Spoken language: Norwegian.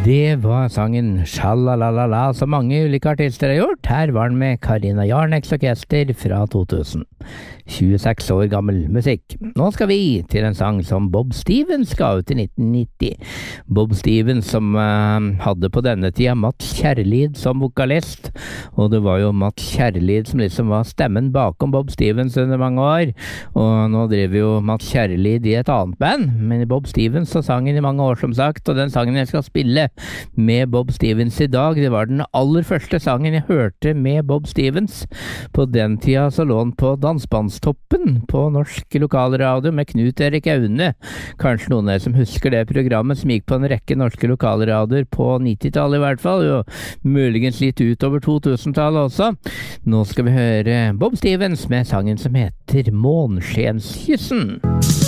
Det var sangen Sjalalala som mange ulike artister har gjort. Her var den med Karina Jarneks orkester fra 2000. 26 år gammel musikk. Nå skal vi til en sang som Bob Stevens ga ut i 1990. Bob Stevens som hadde på denne tida Mats Kjærlid som vokalist, og det var jo Mats Kjærlid som liksom var stemmen bakom Bob Stevens under mange år, og nå driver jo Mats Kjærlid i et annet band, men Bob Stevens så sangen i mange år som sagt, og den sangen jeg skal spille med Bob Stevens i dag, det var den aller første sangen jeg hørte med Bob Stevens. På den tida så lå han på Dansbandstoppen på norsk lokalradio med Knut Erik Aune. Kanskje noen av dere som husker det programmet som gikk på en rekke norske lokalradioer på 90-tallet i hvert fall, og muligens litt utover 2000-tallet også. Nå skal vi høre Bob Stevens med sangen som heter Månskjenskyssen.